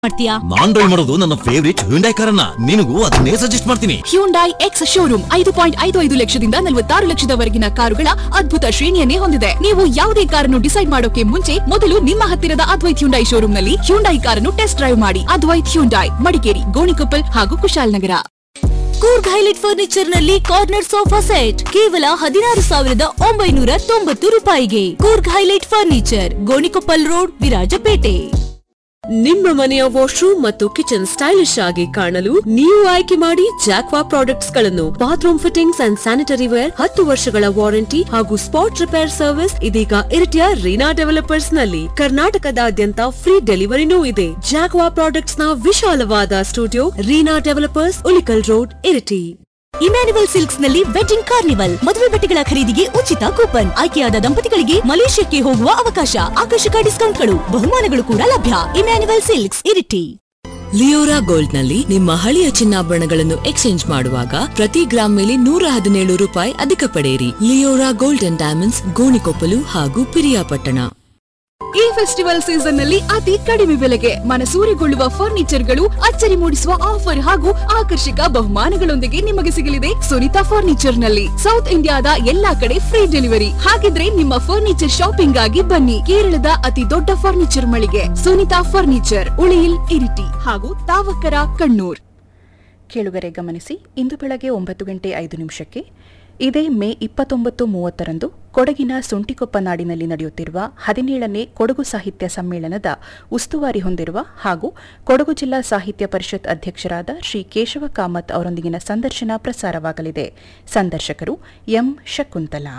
ಮಾಡ್ತೀಯಾ? ನಾನ್ ಡ್ರೈವ್ ಮಾಡೋದು ನನ್ನ ಫೇವರಿಟ್ ಹ್ಯುಂಡೈ ಕಾರನ್ನ. ನಿನಗೂ ಅದನ್ನೇ ಸಜೆಸ್ಟ್ ಮಾಡ್ತೀನಿ. ಹ್ಯುಂಡೈ ಎಕ್ಸ್ ಶೋರೂಮ್ 5.55 ಲಕ್ಷದಿಂದ 46 ಲಕ್ಷದವರೆಗಿನ ಕಾರುಗಳ ಅದ್ಭುತ ಶ್ರೇಣಿಯನ್ನೇ ಹೊಂದಿದೆ. ನೀವು ಯಾವುದೇ ಕಾರನ್ನು ಡಿಸೈಡ್ ಮಾಡೋಕೆ ಮುಂಚೆ ಮೊದಲು ನಿಮ್ಮ ಹತ್ತಿರದ ಅದ್ವೈತ್ ಹ್ಯುಂಡೈ ಶೋರೂಮ್ ನಲ್ಲಿ ಹ್ಯುಂಡೈ ಕಾರನ್ನು ಟೆಸ್ಟ್ ಡ್ರೈವ್ ಮಾಡಿ. ಅದ್ವೈತ್ ಹ್ಯುಂಡೈ, ಮಡಿಕೇರಿ, ಗೋಣಿಕೊಪ್ಪಲ್ ಹಾಗೂ ಕುಶಾಲನಗರ. ಕೂರ್ಗ್ ಹೈಲೈಟ್ ಫರ್ನಿಚರ್ ನಲ್ಲಿ ಕಾರ್ನರ್ ಸೋಫಾ ಸೆಟ್ ಕೇವಲ 16,990 ರೂಪಾಯಿಗೆ. Coorg highlight furniture, Gonikoppal road, Virajpet. ನಿಮ್ಮ ಮನೆಯ ವಾಶ್ರೂಮ್ ಮತ್ತು ಕಿಚನ್ ಸ್ಟೈಲಿಶ್ ಆಗಿ ಕಾಣಲು ನೀವು ಆಯ್ಕೆ ಮಾಡಿ ಜಾಕ್ವಾ ಪ್ರಾಡಕ್ಟ್ಸ್ ಗಳನ್ನು. Bathroom fittings and sanitary wear, 10 ವರ್ಷಗಳ ವಾರಂಟಿ ಹಾಗೂ ಸ್ಪಾಟ್ ರಿಪೇರ್ ಸರ್ವಿಸ್ ಇದೀಗ ಇರಿಟಿಯ ರೀನಾ ಡೆವಲಪರ್ಸ್ ನಲ್ಲಿ. ಕರ್ನಾಟಕದಾದ್ಯಂತ ಫ್ರೀ ಡೆಲಿವರಿನೂ ಇದೆ. ಜಾಕ್ವಾ ಪ್ರಾಡಕ್ಟ್ಸ್ ನ ವಿಶಾಲವಾದ studio, Reena developers, Ulikkal road, Iritty. Emmanuel silks ನಲ್ಲಿ ವೆಡ್ಡಿಂಗ್ ಕಾರ್ನಿವಲ್, ಮದುವೆ ಬಟ್ಟೆಗಳ ಖರೀದಿಗೆ ಉಚಿತ ಕೂಪನ್, ಆಯ್ಕೆಯಾದ ದಂಪತಿಗಳಿಗೆ ಮಲೇಷ್ಯಾಕ್ಕೆ ಹೋಗುವ ಅವಕಾಶ, ಆಕರ್ಷಕ ಡಿಸ್ಕೌಂಟ್ಗಳು, ಬಹುಮಾನಗಳು ಕೂಡ ಲಭ್ಯ. Emmanuel silks, Iritty. Leora gold ನಲ್ಲಿ ನಿಮ್ಮ ಹಳೆಯ ಚಿನ್ನಾಭರಣಗಳನ್ನು ಎಕ್ಸ್ಚೇಂಜ್ ಮಾಡುವಾಗ ಪ್ರತಿ ಗ್ರಾಮ್ ಮೇಲೆ 117 ರೂಪಾಯಿ ಅಧಿಕ ಪಡೆಯಿರಿ. Leora gold and diamonds, Gonikoppal ಹಾಗೂ ಪಿರಿಯಾಪಟ್ಟಣ. ಈ ಫೆಸ್ಟಿವಲ್ ಸೀಸನ್ ನಲ್ಲಿ ಅತಿ ಕಡಿಮೆ ಬೆಲೆಗೆ ಮನಸೂರೆಗೊಳ್ಳುವ ಫರ್ನಿಚರ್ಗಳು, ಅಚ್ಚರಿ ಮೂಡಿಸುವ ಆಫರ್ ಹಾಗೂ ಆಕರ್ಷಕ ಬಹುಮಾನಗಳೊಂದಿಗೆ ನಿಮಗೆ ಸಿಗಲಿದೆ ಸುನಿತಾ ಫರ್ನಿಚರ್ ನಲ್ಲಿ. ಸೌತ್ ಇಂಡಿಯಾದ ಎಲ್ಲಾ ಕಡೆ ಫ್ರೀ ಡೆಲಿವರಿ. ಹಾಗಿದ್ರೆ ನಿಮ್ಮ ಫರ್ನಿಚರ್ ಶಾಪಿಂಗ್ ಆಗಿ ಬನ್ನಿ. ಕೇರಳದ ಅತಿ ದೊಡ್ಡ ಫರ್ನಿಚರ್ ಮಳಿಗೆ ಸುನಿತಾ ಫರ್ನಿಚರ್, ಉಳಿಯಿಲ್, ಇರಿಟಿ ಹಾಗೂ ತಾವಕರ, ಕಣ್ಣೂರ್. ಕೇಳುಗರೆ ಗಮನಿಸಿ, ಇಂದು ಬೆಳಗ್ಗೆ 9:05 ಇದೇ ಮೇ 29-30 ಕೊಡಗಿನ ಸುಂಟಿಕೊಪ್ಪ ನಾಡಿನಲ್ಲಿ ನಡೆಯುತ್ತಿರುವ 17ನೇ ಕೊಡಗು ಸಾಹಿತ್ಯ ಸಮ್ಮೇಳನದ ಉಸ್ತುವಾರಿ ಹೊಂದಿರುವ ಹಾಗೂ ಕೊಡಗು ಜಿಲ್ಲಾ ಸಾಹಿತ್ಯ ಪರಿಷತ್ ಅಧ್ಯಕ್ಷರಾದ ಶ್ರೀ ಕೇಶವ ಕಾಮತ್ ಅವರೊಂದಿಗಿನ ಸಂದರ್ಶನ ಪ್ರಸಾರವಾಗಲಿದೆ. ಸಂದರ್ಶಕರು ಎಂ ಶಕುಂತಲಾ.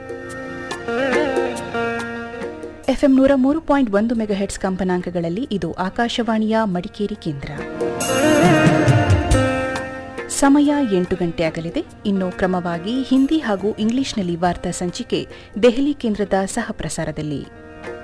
ಎಫ್ಎಂ 103.1 ಮೆಗಾಹೆಟ್ಸ್ ಕಂಪನಾಂಕಗಳಲ್ಲಿ ಇದು ಆಕಾಶವಾಣಿಯ ಮಡಿಕೇರಿ ಕೇಂದ್ರ. ಸಮಯ 8 ಗಂಟೆ ಆಗಲಿದೆ. ಇನ್ನು ಕ್ರಮವಾಗಿ ಹಿಂದಿ ಹಾಗೂ ಇಂಗ್ಲಿಷ್ನಲ್ಲಿ ವಾರ್ತಾ ಸಂಚಿಕೆ ದೆಹಲಿ ಕೇಂದ್ರದ ಸಹ ಪ್ರಸಾರದಲ್ಲಿ.